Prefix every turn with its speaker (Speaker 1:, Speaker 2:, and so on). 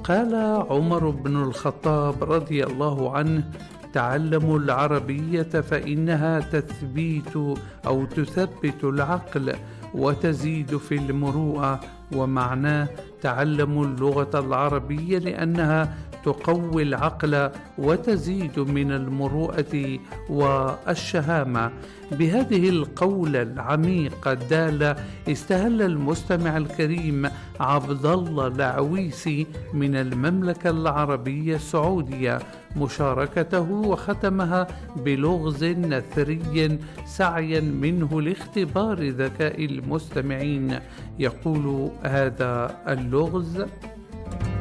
Speaker 1: قال عمر بن الخطاب رضي الله عنه: تعلموا العربية فإنها تثبت العقل وتزيد في المروءة. ومعناه: تعلموا اللغة العربية لأنها تقوي العقل وتزيد من المروءة والشهامة. بهذه القولة العميقة الدالة استهل المستمع الكريم عبد الله العويسي من المملكة العربية السعودية مشاركته، وختمها بلغز نثري سعيا منه لاختبار ذكاء المستمعين. يقول هذا اللغز: